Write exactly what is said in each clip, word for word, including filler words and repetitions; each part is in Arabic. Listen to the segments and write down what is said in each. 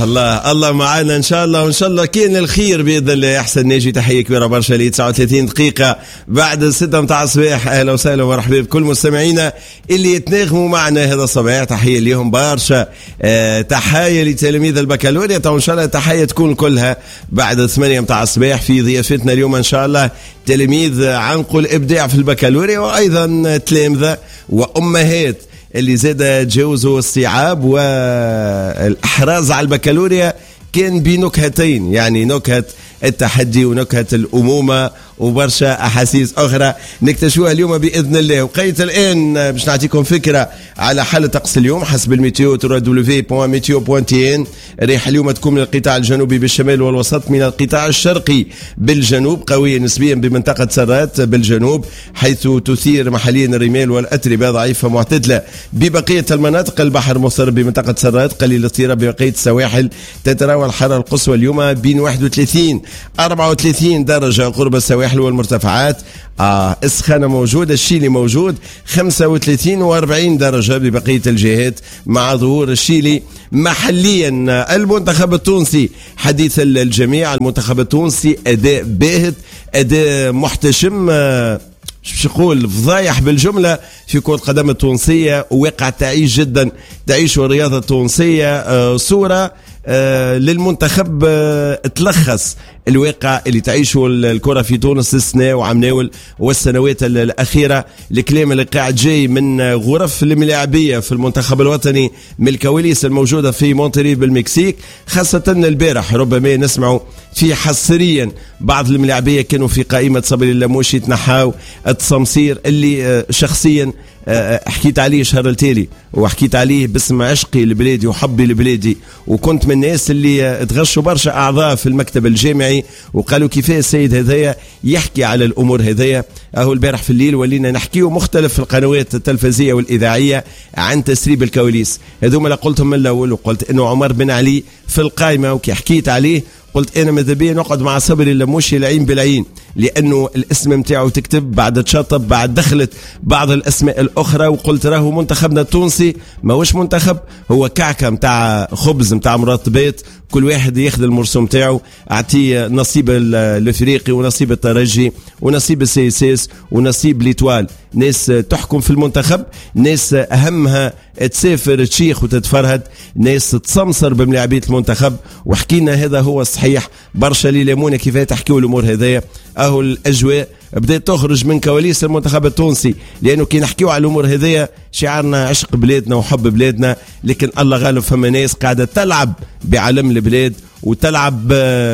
الله الله معنا ان شاء الله، وان شاء الله كاين الخير باذن الله. احسن ناجي تحيه كبيره برشا لي تسعة وثلاثين دقيقه بعد ستة متاع الصباح. اهلا وسهلا ومرحبا بكل مستمعينا اللي يتناغموا معنا هذا الصباح. تحيه ليهم برشا. أه تحيه لتلاميذ البكالوريا، وان شاء الله تحيه تكون كلها بعد ثمانية متاع الصباح. في ضيافتنا اليوم ان شاء الله تلاميذ عنقوا الابداع في البكالوريا، وايضا تلامذه وامهات اللي زاد تجاوزوا الصعاب والإحراز على البكالوريا كان بنكهتين، يعني نكهة التحدي ونكهة الأمومة وبرشا أحاسيس أخرى نكتشفوها اليوم بإذن الله. وقيت الآن باش نعطيكم فكرة على حالة طقس اليوم حسب الميتيو دبليو بوان ميتيو بوان تي ان. ريح اليوم تكون من القطاع الجنوبي بالشمال والوسط، من القطاع الشرقي بالجنوب، قوية نسبيا بمنطقة سرات بالجنوب، حيث تثير محليا الرمال والأتربة، ضعيفة معتدلة ببقية المناطق. البحر مصر بمنطقة سرات، قليل الاضطراب ببقية السواحل. تتراوح الحرارة القصوى اليوم بين واحد وثلاثين أربعة وثلاثين درجة قرب السواحل والمرتفعات. آه السخانة موجودة، الشيلي موجود خمسة وثلاثين وأربعين درجة ببقية الجهات مع ظهور الشيلي. محليا المنتخب التونسي حديث الجميع، المنتخب التونسي أداء باهت، أداء محتشم، آه باش نقول فضايح بالجملة في كرة القدم التونسية. وواقع تعيش جدا تعيش الرياضة التونسية. آه صورة آه للمنتخب. آه تلخص الواقع اللي تعيشه الكرة في تونس السنة وعمناول والسنوات الأخيرة. الكلام اللي قاعد جاي من غرف الملاعبية في المنتخب الوطني، من الكواليس الموجودة في مونتري بالمكسيك، خاصة البارح ربما نسمعوا في حصريا بعض الملاعبية كانوا في قائمة صبري اللاموشي تنحاو التصمصير اللي شخصيا حكيت عليه شهر التالي، وحكيت عليه باسم عشقي لبلادي وحبي لبلادي، وكنت من الناس اللي تغشوا برشا أعضاء في المكتب الجامعي وقالوا كيفاه السيد هذايا يحكي على الأمور هذايا. أهو البارح في الليل ولينا نحكيه مختلف في القنوات التلفزية والإذاعية عن تسريب الكواليس. هذوما اللي قلتهم من الأول، وقلت إنه عمر بن علي في القائمة، وكي حكيت عليه قلت أنا ماذا بيا نقعد مع صبري اللاموشي العين بالعين، لأنه الاسم متاعه تكتب بعد تشطب بعد دخلت بعض الأسماء الأخرى. وقلت راهو منتخبنا التونسي ما هوش منتخب، هو كعكة متاع خبز متاع مرطبات، كل واحد ياخذ المرسوم تاعه، أعطيه نصيب الافريقي ونصيب الترجي ونصيب السيسيس ونصيب ليتوال. ناس تحكم في المنتخب، ناس أهمها تسافر تشيخ وتتفرهد، ناس تصمصر بملاعبية المنتخب. وحكينا هذا هو الصحيح. برشا لي ليمونة كيف تحكيوا الأمور هذايا. أهو الأجواء بدأت تخرج من كواليس المنتخب التونسي، لأنه كي نحكيو على الأمور هذيا شعارنا عشق بلادنا وحب بلادنا، لكن الله غالب فما ناس قاعدة تلعب بعالم البلاد وتلعب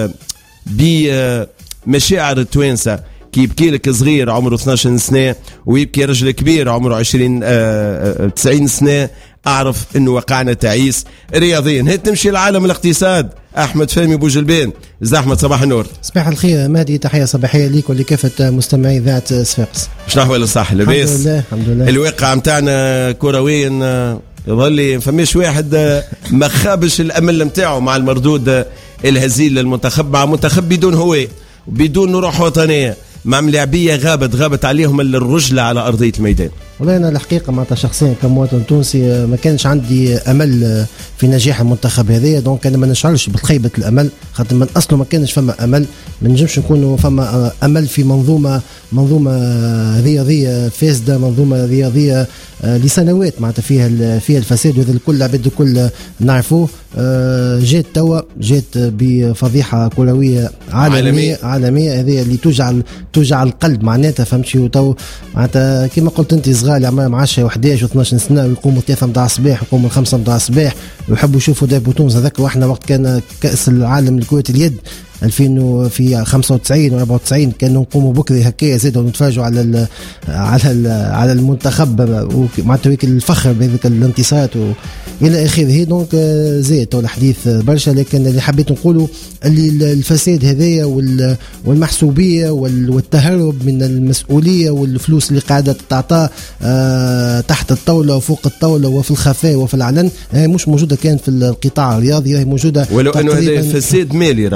بمشاعر التوانسة. كي يبكي لك صغير عمره اثناش سنة ويبكي رجل كبير عمره عشرين تسعين سنة، أعرف أنه وقعنا تعيس رياضيا. هي تمشي العالم الاقتصاد. أحمد فهمي بوجلبين، زي أحمد صباح النور. صباح الخير مهدي، تحية صباحية ليك ولكافة مستمعي ذات صفاقس. شنو أحوال الصح لباس؟ الحمد لله الحمد لله. الواقع متاعنا كرويا يظل لي فماش واحد ما خابش الأمل متاعه مع المردود الهزيل للمنتخب، مع منتخب بدون هوية وبدون روح وطنية، مع ملاعبية غابت غابت عليهم الرجلة على أرضية الميدان. والله أنا الحقيقة معناتها شخصيا كمواطن تونسي ما كانش عندي أمل في نجاح المنتخب هذايا، دونك أنا ما نشعرش بخيبة الأمل، خاطر من أصله ما كانش فما أمل. ما نجمش نكونوا فما أمل في منظومة منظومة رياضية فاسدة، منظومة رياضية لسنوات معناتها فيها فيها الفساد، وهذا الكل عباد الكل نعرفوه. جات توا جات بفضيحة كروية عالمية عالمية هذه اللي توجع توجع القلب معناتها، فهمتي؟ وتو معناتها كما قلت أنت صغار عمرهم عشرة وحداش وثناش سنة ويقوموا ثلاثة متاع الصباح ويقوموا خمسة متاع الصباح ويحبوا يشوفوا دابو تونس. هذاك واحنا وقت كان كأس العالم لكرة اليد ألفين في خمسة وتسعين و أربعة وتسعين كانوا نقوموا بكري هكايا زادوا نتفرجوا على ال على ال على المنتخب معناتها هيك الفخر بهذيك الانتصارات الى اخره. دونك زاد الحديث برشا، لكن اللي حبيت نقوله اللي الفساد هذايا والمحسوبيه والتهرب من المسؤوليه والفلوس اللي قاعده تعطى تحت الطاوله وفوق الطاوله وفي الخفاء وفي العلن، هي مش موجوده كان في القطاع الرياضي، هي موجوده ولو انه هذا فساد مالي راه فساد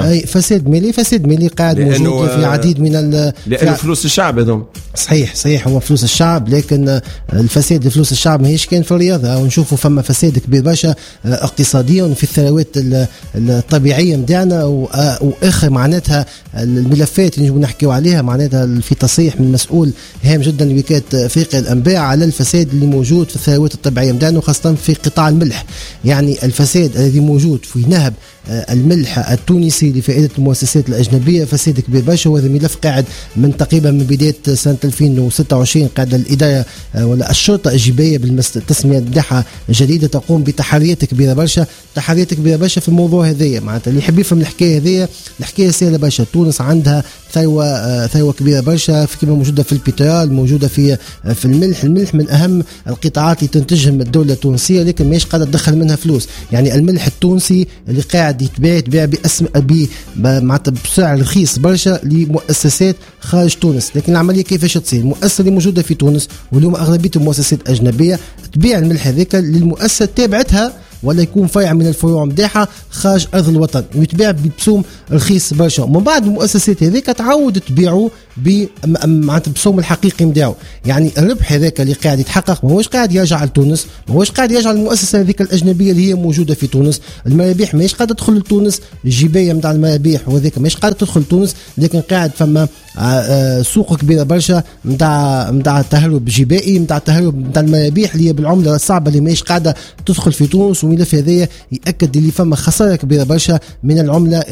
فساد مالي فساد مالي قاعد موجود في عديد من لأنه فلوس الشعب هذوم. صحيح صحيح هو فلوس الشعب، لكن الفساد لفلوس الشعب ماهيش كان في الرياضه، ونشوفوا فما فساد كبير برشا اقتصاديا في الثروات الطبيعيه نتاعنا. واخر معناتها الملفات اللي نجم نحكيو عليها معناتها في تصريح من مسؤول هام جدا لوكالة افريقيا الانباء على الفساد اللي موجود في الثروات الطبيعيه نتاعنا، وخاصه في قطاع الملح. يعني الفساد الذي موجود في نهب الملح التونسي لفائده المؤسسات الاجنبيه فساد كبير برشا، وهذا ملف قاعد من تقريبا من بدايه سنه ألفين وستة وعشرين. قاعده الاداره ولا الشرطه الجبايه بالتسميه نتاعها جديده تقوم بتحريات كبيره برشا، تحريات كبيره برشا في الموضوع هذايا. معناتها اللي يحب يفهم الحكايه هذيا، الحكايه سهله برشا. تونس عندها ثروه ثروه كبيره برشا في كما موجوده في البترول، موجوده في في الملح. الملح من اهم القطاعات اللي تنتجهم الدوله التونسيه، لكن ماهيش قاعده تدخل منها فلوس. يعني الملح التونسي اللي قاعد يتباع يتباع باسم ب معناتها بسعر رخيص برشا لمؤسسات خارج تونس. لكن العمليه كيفاش تصير؟ المؤسسه اللي موجوده في تونس واليوم اغلبيه المؤسسات اجنبيه تبيع الملح هذاك للمؤسسه تابعتها ولا يكون فرع من الفروع نتاعها خارج ارض الوطن، ويتباع بسوم رخيص برشا. ومن بعد المؤسسات هذيك تعود تبيعه ب معناتها بسوم الحقيقي نتاعو. يعني الربح هذاك اللي قاعد يتحقق ما هوش قاعد يرجع لتونس، ما هوش قاعد يرجع للمؤسسه هذيك الاجنبيه اللي هي موجوده في تونس. المرابح ماهيش قاعده تدخل لتونس، الجبايه نتاع المرابح وهذيك ماهيش قاعده تدخل لتونس، لكن قاعد فما سوق كبيره برشا نتاع نتاع التهرب الجبائي، نتاع التهرب نتاع المرابح اللي هي بالعمله الصعبه اللي ماهيش قاعده تدخل في تونس. والملف هذايا ياكد اللي فما خساره كبيره برشا من العمله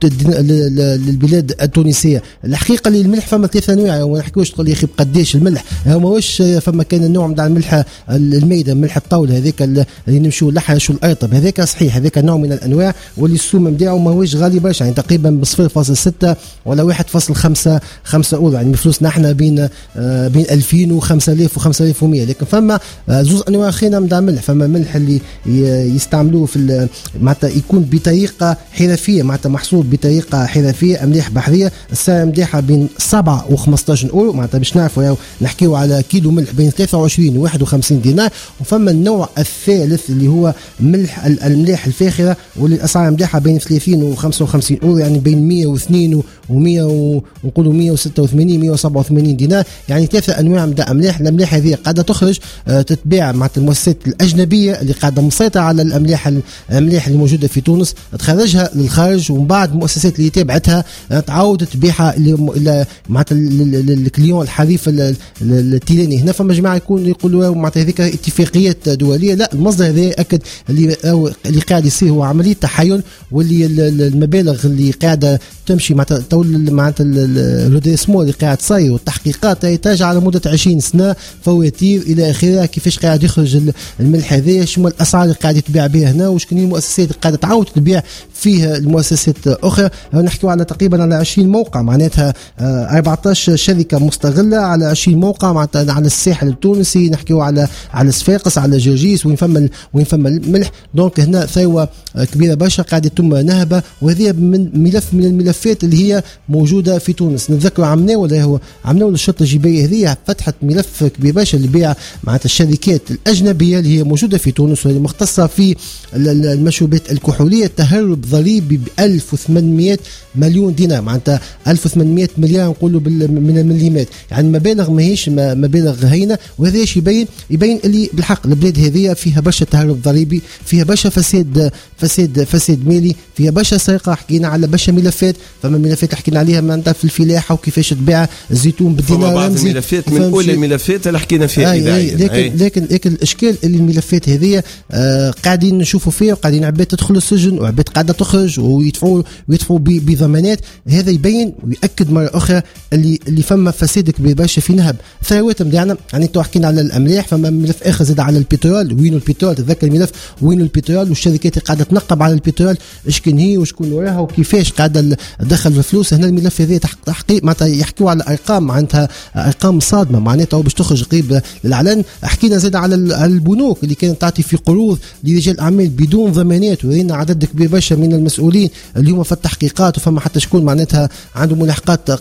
للبلاد التونسيه. الحقيقه اللي الملح فما ثلاثه انواع، وما نحكيوش تقول لي اخي قداش الملح، ماهوش فما كان النوع نتاع الملح الميده، ملح الطاوله هذاك اللي نمشيو لحش والارطب هذاك صحيح، هذاك نوع من الانواع واللي السوم نتاعو ماهوش غالي برشا، يعني تقريبا ب صفر فاصلة ستة ولا واحد فاصلة خمسة خمسة اورو، يعني بفلوسنا احنا بين آه بين ألفين وخمسة آلاف وخمسة آلاف ومية. لكن فما آه زوز انواع اخرين نتاع الملح، فما ملح اللي يستعملوه في معناتها يكون بطريقه حرفيه، معناتها محصول بطريقه حرفيه، املاح بحريه السعر نتاعها بين سبعة وخمسطاش اورو، معناتها باش نعرفوا نحكيو على كيلو ملح بين ثلاثة وعشرين وواحد وخمسين دينار. وفما النوع الثالث اللي هو ملح الملاح الفاخره واللي الاسعار نتاعها بين ثلاثين وخمسة وخمسين اورو، يعني بين مية واثنين ومية ونقولوا مية وستة وثمانين مية وسبعة وثمانين دينار. يعني ثلاثه انواع نتاع املاح. الاملاح هذه قاعده تخرج تتباع مع المؤسسات الاجنبيه اللي قاعده مسيطره على الاملاح الاملاح اللي موجوده في تونس، تخرجها للخارج، ومن بعد المؤسسات اللي تابعتها تعاود تبيعها معناتها الكليون الحريف التيلاني. هنا فما جماعه يكون يقولوا معناتها هذيك اتفاقيات دوليه، لا المصدر هذا ياكد اللي اللي قاعد يصير هو عمليه تحايل، واللي المبالغ اللي قاعده تمشي معناتها تول معناتها الريديسمو اللي قاعد تصير والتحقيقات تراجع على مده عشرين سنه، فواتير الى اخره، كيفاش قاعد يخرج الملح هذا، شنو الاسعار اللي قاعد يتباع بها هنا، وشكون المؤسسات اللي قاعده تعاود تبيع فيه المؤسسات اخرى. نحكيو على تقريبا على عشرين موقع، معناتها أربعطاش شركه مستغله على عشرين موقع معناتها على الساحل التونسي، نحكيو على على صفاقس على جرجيس وين فما وين فما الملح. دونك هنا ثروه كبيره برشا قاعد يتم نهبه، وهذه من ملف من الملفات اللي هي موجوده في تونس. نتذكر عملناه ولا هو عملناه للشرطه الجبائيه هذه، فتحت ملف كبير برشا اللي بيع معناتها الشركات الاجنبيه اللي هي موجوده في تونس واللي مختصه في المشروبات الكحوليه، تهرب ضريبي ب ألف وثمانمائة مليون دينار، معناتها ألف وثمانمائة مليار نقولوا من المليمات، يعني مبالغ ماهيش مبالغ هينه. وهذا ايش يبين؟ يبين اللي بالحق البلاد هذه فيها برشا تهرب ضريبي، فيها برشا فساد فساد فساد مالي، فيها برشا سرقه. حكينا على برشا ملفات، فما ملفات حكينا عليها معناتها في الفلاحه وكيفاش تبيع الزيتون بالدينار الرمزي. بعض الملفات من اولى الملفات اللي حكينا فيها آه آه لكن أي. لكن لكن الاشكال اللي الملفات هذه آه قاعدين نشوفوا فيها، وقاعدين عباد تدخل السجن وعباد قاعده تخرج ويدفعوا ويدفعوا بضمانات. هذا يبين ويأكد مره اخرى اللي اللي فما فساد كبير برشا في نهب ثروات نتاعنا. يعني تو حكينا على الاملاح، فما ملف اخر زاد على البترول. وينو البترول؟ تذكر الملف وينو البترول والشركات اللي قاعده تنقب على البترول، شكون هي وشكون وراها وكيفاش قاعده تدخل في فلوس. هنا الملف هذا تحقيق معناتها يحكيوا على ارقام معناتها ارقام صادمه، معناتها باش تخرج قريب للاعلان. حكينا زاد على البنوك اللي كانت تعطي في قروض لرجال اعمال بدون ضمانات، ولقينا عدد كبير برشا من المسؤولين اللي هما في التحقيقات، وفما حتى شكون معناتها عنده ملاحقات قضائيه.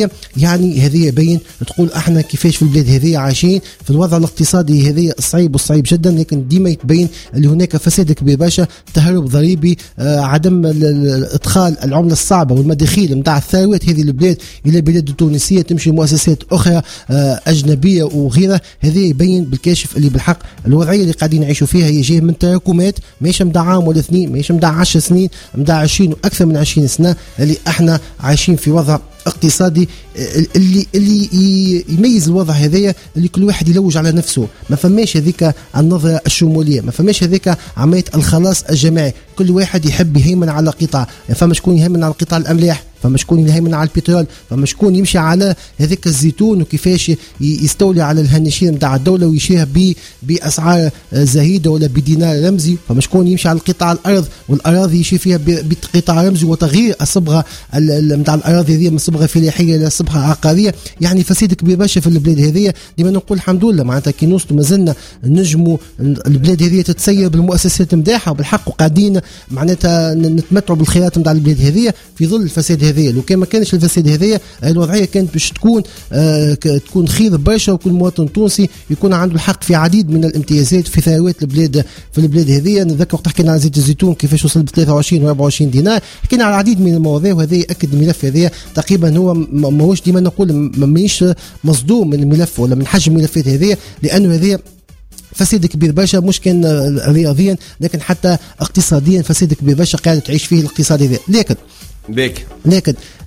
هذه يعني هذه يبين تقول احنا كيفاش في البلاد هذه عايشين في الوضع الاقتصادي هذه الصعيب والصعيب جدا، لكن ديما يتبين اللي هناك فساد كبير برشا، تهرب ضريبي، آه عدم ادخال العمله الصعبه والمداخيل نتاع الثروات هذه البلاد الى البلاد التونسيه، تمشي مؤسسات اخرى آه اجنبيه وغيرها. هذه يبين بالكاشف اللي بالحق الوضعيه اللي قاعدين نعيشوا فيها هي جايه من تراكمات ماشي مدى عام ولا اثنين، ماشي مدى عشر سنين، مدى عشرين واكثر من عشرين سنه، اللي احنا عايشين في وضع اقتصادي اللي اللي يميز الوضع هذايا اللي كل واحد يلوج على نفسه. ما فماش هذيك النظره الشموليه، ما فماش هذيك عمليه الخلاص الجماعي، كل واحد يحب يهيمن على قطاع. فما شكون يهيمن على قطاع الاملاح، فما شكون يهيمن على البترول، فما شكون يمشي على هذيك الزيتون وكيفاش يستولي على الهامشين نتاع الدوله ويشيها باسعار زهيده ولا بدينار رمزي، فما شكون يمشي على قطاع الارض والاراضي يشي فيها بقطاع رمزي وتغيير الصبغه نتاع الاراضي هذه من صبغه فلاحيه الى صبغه عقاريه. يعني فساد كبير برشا في البلاد هذه. ديما نقول الحمد لله معناتها كي نوصلوا مازلنا نجموا البلاد هذه تتسير بالمؤسسات نتاعها وبالحق، وقاعدين معناتها نتمتعوا بالخيرات نتاع البلاد هذه في ظل الفساد هذه. لو كان ما كانش الفساد هذه الوضعيه كانت باش تكون آه تكون خير برشا، وكل مواطن تونسي يكون عنده الحق في عديد من الامتيازات في ثروات البلاد في البلاد هذه. نتذكر وقت حكينا على زيت الزيتون كيفاش وصل ب ثلاثة وعشرين و أربعة وعشرين دينار، حكينا على العديد من المواضيع، وهذا ياكد الملف هذا تقريبا هو ماهوش ديما نقول مانيش مصدوم من الملف ولا من حجم الملفات هذه، لانه هذه فساد كبير برشا مش كان رياضيا لكن حتى اقتصاديا فساد كبير برشا قاعد تعيش فيه الاقتصاد هذا. لكن بيك لكن